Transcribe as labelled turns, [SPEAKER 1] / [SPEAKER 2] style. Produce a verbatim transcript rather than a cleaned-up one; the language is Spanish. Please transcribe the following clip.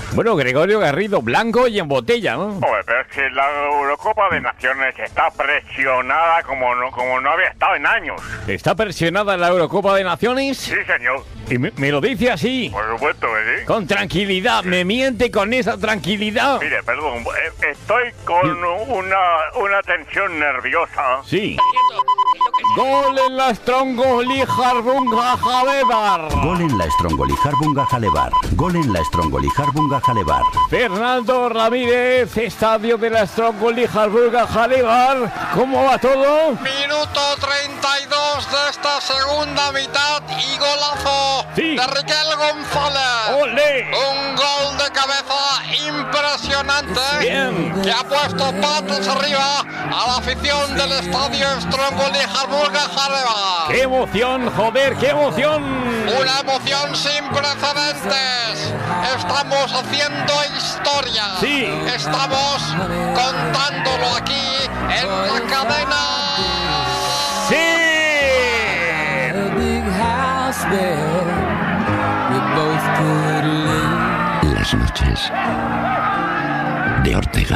[SPEAKER 1] Bueno, Gregorio Garrido, blanco y en botella, ¿no?
[SPEAKER 2] Joder, pero es que la Eurocopa de Naciones está presionada como no, como no había estado en años.
[SPEAKER 1] ¿Está presionada la Eurocopa de Naciones?
[SPEAKER 2] Sí, señor.
[SPEAKER 1] ¿Y me, me lo dice así?
[SPEAKER 2] Por supuesto que sí.
[SPEAKER 1] Con tranquilidad, me miente con esa tranquilidad.
[SPEAKER 2] Mire, perdón, eh, estoy con una, una tensión nerviosa.
[SPEAKER 1] Sí. Gol en la Strongoli-Harbunga-Jalebar.
[SPEAKER 3] Gol en la Strongoli-Harbunga-Jalebar. Gol en la Strongoli-Harbunga-Jalebar.
[SPEAKER 1] Fernando Ramírez, estadio de la Strongoli-Harbunga-Jalebar. ¿Cómo va todo?
[SPEAKER 4] Minuto treinta y dos de esta segunda mitad y golazo
[SPEAKER 1] Sí.
[SPEAKER 4] de Riquel González.
[SPEAKER 1] ¡Olé!
[SPEAKER 4] Un gol de cabeza impresionante.
[SPEAKER 1] Bien.
[SPEAKER 4] Que ha puesto patas arriba a la afición del estadio Strongoli-Harbunga-Jalebar.
[SPEAKER 1] ¡Qué emoción, joder, qué emoción!
[SPEAKER 4] Una emoción sin precedentes. Estamos haciendo historia.
[SPEAKER 1] Sí.
[SPEAKER 4] Estamos contándolo aquí en la cadena.
[SPEAKER 1] ¡Sí!
[SPEAKER 3] Las noches de Ortega.